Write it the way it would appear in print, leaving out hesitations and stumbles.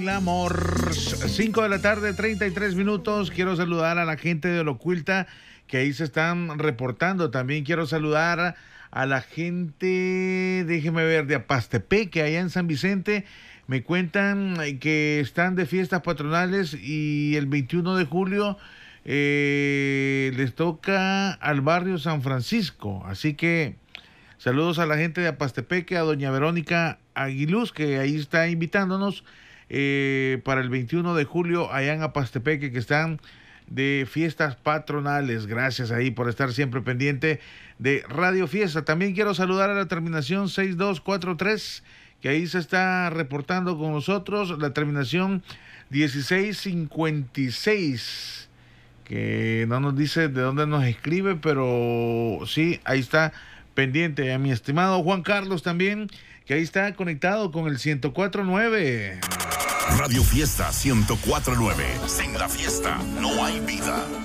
El amor, 5 de la tarde, 33 minutos. Quiero saludar a la gente de Olocuilta que ahí se están reportando. También quiero saludar a la gente, déjeme ver, de Apastepeque, allá en San Vicente. Me cuentan que están de fiestas patronales y el 21 de julio les toca al barrio San Francisco. Así que saludos a la gente de Apastepeque, a doña Verónica Aguiluz, que ahí está invitándonos para el 21 de julio allá en Apastepeque, que están de fiestas patronales. Gracias ahí por estar siempre pendiente de Radio Fiesta. También quiero saludar a la terminación 6243, que ahí se está reportando con nosotros, la terminación 1656, que no nos dice de dónde nos escribe, pero sí, ahí está pendiente. A mi estimado Juan Carlos también, que ahí está conectado con el 104.9. Radio Fiesta 104.9. Sin la fiesta no hay vida.